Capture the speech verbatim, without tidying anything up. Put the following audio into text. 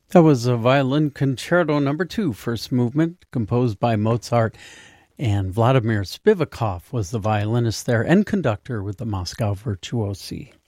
That was a Violin Concerto number two, first movement, composed by Mozart, and Vladimir Spivakov was the violinist there and conductor with the Moscow Virtuosi.